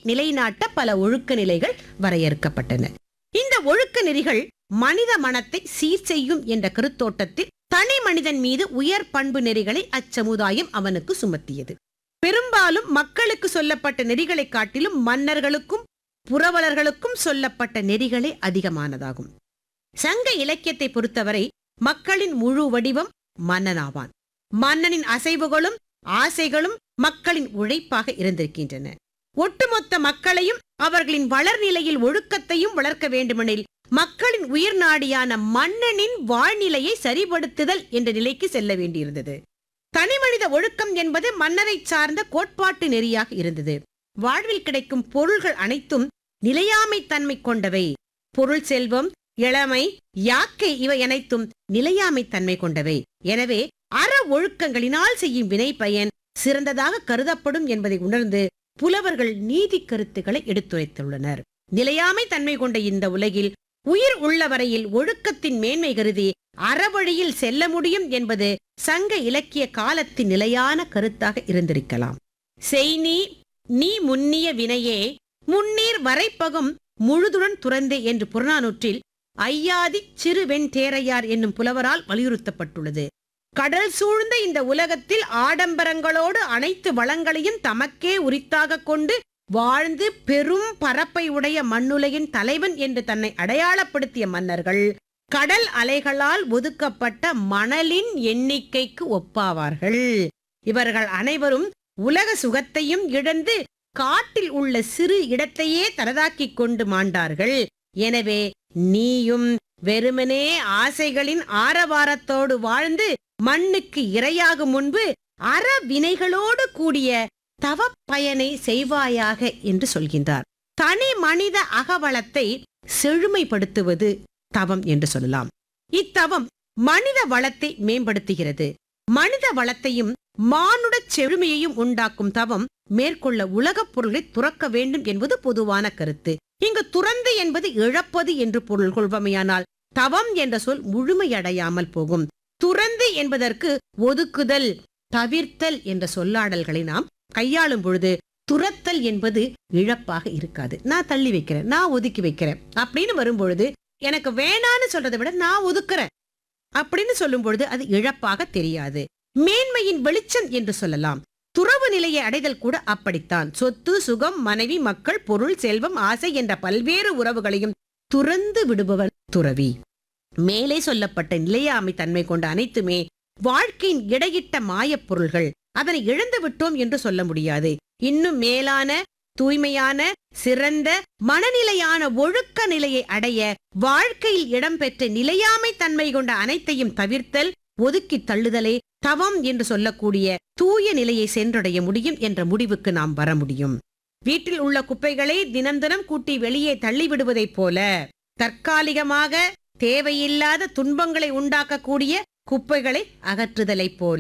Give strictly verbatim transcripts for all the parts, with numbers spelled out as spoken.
நிலைநாட்ட பல ஒழுக்க நிலைகள் வரையறுக்கப்பட்டன. இந்த ஒழுக்க நெறிகள் மனித மனத்தை சீர் செய்யும் என்ற கருத்தோட்டத்தில் தனி மனிதன் மீது உயர் பண்பு நெறிகளை அச்சமுதாயம் அவனுக்கு சுமத்தியது. பெரும்பாலும் மக்களுக்கு சொல்லப்பட்ட நெறிகளை காட்டிலும் மன்னர்களுக்கும் புரவலர்களுக்கும் சொல்லப்பட்ட நெறிகளே அதிகமானதாகும். சங்க இலக்கியத்தை பொறுத்தவரை மக்களின் முழு வடிவம் மன்னனாவான். மன்னனின் அசைவுகளும் ஆசைகளும் மக்களின் உழைப்பாக இருந்திருக்கின்றன. ஒட்டுமொத்த மக்களையும் அவர்களின் வளர்நிலையில் ஒழுக்கத்தையும் வளர்க்க வேண்டுமெனில் மக்களின் உயிர் நாடியான மன்னனின் வாழ்நிலையை சரிபடுத்துதல் என்ற நிலைக்கு செல்ல வேண்டியிருந்தது. தனிமனித ஒழுக்கம் என்பது மன்னரை சார்ந்த கோட்பாட்டு நெறியாக இருந்தது. வாழ்வில் கிடைக்கும் பொருள்கள் அனைத்தும் நிலையாமை தன்மை கொண்டவை. பொருள், செல்வம், இளமை, யாக்கை இவை அனைத்தும் நிலையாமை தன்மை கொண்டவை. எனவே அற ஒழுக்கங்களினால் செய்யும் வினை பயன் சிறந்ததாக கருதப்படும் என்பதை உணர்ந்து புலவர்கள் நீதி கருத்துக்களை எடுத்துரைத்துள்ளனர். நிலையாமை தன்மை கொண்ட இந்த உலகில் உயிர் உள்ள வரையில் ஒழுக்கத்தின் மேன்மை கருதி அறவழியில் செல்ல முடியும் என்பது சங்க இலக்கிய காலத்தின் நிலையான கருத்தாக இருந்திருக்கலாம். செய்நீ நீ முன்னிய வினையே முன்னீர் வரைப்பகும் முழுதுடன் துறந்தே என்று புறநானூற்றில் ஐயாதி சிறுவெண் தேரையார் என்னும் புலவரால் வலியுறுத்தப்பட்டுள்ளது. கடல் சூழ்ந்த இந்த உலகத்தில் ஆடம்பரங்களோடு அனைத்து வளங்களையும் தமக்கே உரித்தாக கொண்டு வாழ்ந்து பெரும் பரப்பை உடைய மண்ணுலகின் தலைவன் என்று தன்னை அடையாளப்படுத்திய மன்னர்கள் கடல் அலைகளால் ஒதுக்கப்பட்ட மணலின் எண்ணிக்கைக்கு ஒப்பாவார்கள். இவர்கள் அனைவரும் உலக சுகத்தையும் இழந்து காட்டில் உள்ள சிறு இடத்தையே தனதாக்கிக் கொண்டு மாண்டார்கள். எனவே நீயும் வெறுமனே ஆசைகளின் ஆரவாரத்தோடு வாழ்ந்து மண்ணுக்கு இரையாகும் முன்பு அற வினைகளோடு கூடிய தவ பயனை செய்வாயாக என்று சொல்கின்றார். தனி மனித அகவளத்தை செழுமைப்படுத்துவது தவம் என்று சொல்லலாம். இத்தவம் மனித வளத்தை மேம்படுத்துகிறது. மனித வளத்தையும் மானுட செழுமையையும் உண்டாக்கும் தவம் மேற்கொள்ள உலகப் பொருளை துறக்க வேண்டும் என்பது பொதுவான கருத்து. இங்கு துறந்து என்பது இழப்பது என்று பொருள் கொள்வமையானால் தவம் என்ற சொல் முழுமையடையாமல் போகும். துறந்து என்பதற்கு ஒதுக்குதல், தவிர்த்தல் என்ற சொல்லாடல்களை நாம் கையாளும் பொழுது துரத்தல் என்பது இழப்பாக இருக்காது. நான் தள்ளி வைக்கிறேன், நான் ஒதுக்கி வைக்கிறேன் அப்படின்னு வரும்பொழுது எனக்கு வேணான்னு சொல்றதை விட நான் ஒதுக்குறேன் அப்படின்னு சொல்லும் பொழுது அது இழப்பாக தெரியாது. மேன்மையின் வெளிச்சம் என்று சொல்லலாம். துறவு நிலையை அடைதல் கூட அப்படித்தான். சொத்து, சுகம், மனைவி, மக்கள், பொருள், செல்வம், ஆசை என்ற பல்வேறு உறவுகளையும் துறந்து விடுபவன் துறவி. மேலே சொல்லப்பட்ட நிலையாமை தன்மை கொண்ட அனைத்துமே வாழ்க்கையின் இடையிட்ட மாயப் பொருள்கள். அதனை இழந்து விட்டோம் என்று சொல்ல முடியாது. இன்னும் மேலான, தூய்மையான, சிறந்த மனநிலையான ஒழுக்க நிலையை அடைய வாழ்க்கையில் இடம்பெற்ற நிலையாமை தன்மை கொண்ட அனைத்தையும் தவிர்த்தல், ஒதுக்கி தள்ளுதலே தவம் என்று சொல்லக்கூடிய தூய நிலையை சென்றடைய முடியும் என்ற முடிவுக்கு நாம் வர முடியும். வீட்டில் உள்ள குப்பைகளை தினம் தினம் கூட்டி வெளியே தள்ளிவிடுவதைப் போல தற்காலிகமாக தேவையில்லாத துன்பங்களை உண்டாக்கக்கூடிய குப்பைகளை அகற்றுதலைப் போல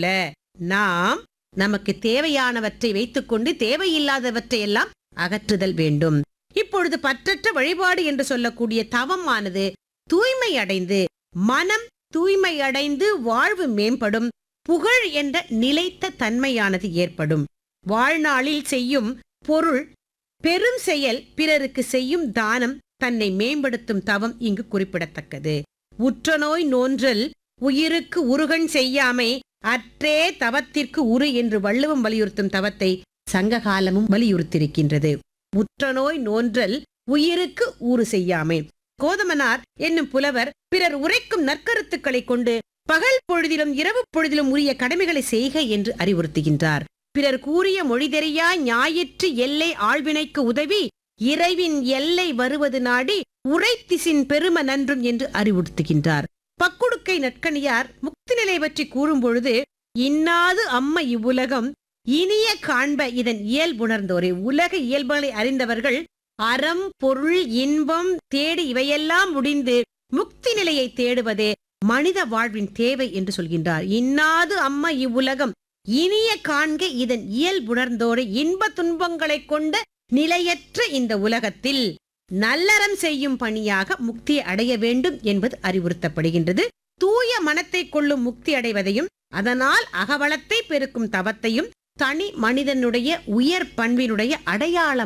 நாம் நமக்கு தேவையானவற்றை வைத்துக்கொண்டு தேவையில்லாதவற்றை எல்லாம் அகற்றுதல் வேண்டும். இப்பொழுது பற்றற்ற வழிபாடு என்று சொல்லக்கூடிய தவமானது தூய்மை அடைந்து மனம் தூய்மை அடைந்து வாழ்வு மேம்படும். புகழ் என்ற நிலைத்த தன்மையானது ஏற்படும். வாழ்நாளில் செய்யும் பொருள் பெரும் செயல், பிறருக்கு செய்யும் தானம், தன்னை மேம்படுத்தும் தவம் இங்கு குறிப்பிடத்தக்கது. உற்றநோய் நோன்றல் உயிருக்கு உருகன் செய்யாமை அற்றே தவத்திற்கு உரு என்று வள்ளுவம் வலியுறுத்தும் தவத்தை சங்ககாலமும் வலியுறுத்தியிருக்கின்றது. உற்றநோய் நோன்றல் உயிருக்கு ஊறு செய்யாமை. கோதமனார் என்னும் புலவர் பிறர் உரைக்கும் நற்கருத்துக்களை கொண்டு பகல் பொழுதிலும் இரவு பொழுதிலும் உரிய கடமைகளை செய்க என்று அறிவுறுத்துகின்றார். பிறர் கூறிய மொழி தெரியா ஞாயிற்று எல்லை ஆழ்வினைக்கு உதவி இறைவின் எல்லை வருவது நாடி உரைத்திசின் பெரும நன்றும் என்று அறிவுறுத்துகின்றார். பக்குடுக்கை நற்கணியார் முக்தி நிலை பற்றி கூறும் பொழுது இன்னாது அம்ம இவ்வுலகம் இனிய காண்ப இதன் இயல்புணர்ந்தோரே. உலக இயல்புகளை அறிந்தவர்கள் அறம், பொருள், இன்பம் தேடி இவையெல்லாம் முடிந்து முக்தி நிலையை தேடுவதே மனித வாழ்வின் தேவை என்று சொல்கின்றார். இன்னாது அம்ம இவ்வுலகம் இனிய காண்க இதன் இயல்புணர்ந்தோரை. இன்ப துன்பங்களை கொண்ட நிலையற்ற இந்த உலகத்தில் நல்லறம் செய்யும் பணியாக முக்தி அடைய வேண்டும் என்பது அறிவுறுத்தப்படுகின்றது. தூய மனத்தை கொள்ளும் முக்தி அடைவதையும் அதனால் அகவளத்தை பெருக்கும் தவத்தையும் தனி மனிதனுடைய உயர் பண்பினுடைய அடையாளம்